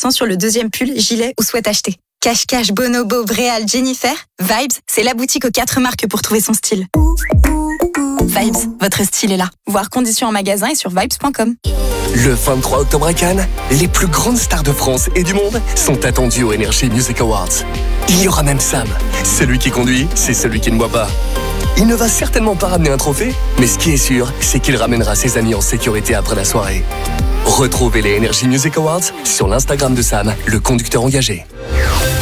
50% sur le deuxième pull, gilet ou sweat acheté. Cache-cache, Bonobo, Bréal, Jennifer. Vibes, c'est la boutique aux 4 marques pour trouver son style. Vibes, votre style est là. Voir conditions en magasin et sur vibes.com. Le 23 octobre à Cannes, les plus grandes stars de France et du monde sont attendues aux Energy Music Awards. Il y aura même Sam. Celui qui conduit, c'est celui qui ne boit pas. Il ne va certainement pas ramener un trophée, mais ce qui est sûr, c'est qu'il ramènera ses amis en sécurité après la soirée. Retrouvez les Energy Music Awards sur l'Instagram de Sam, le conducteur engagé.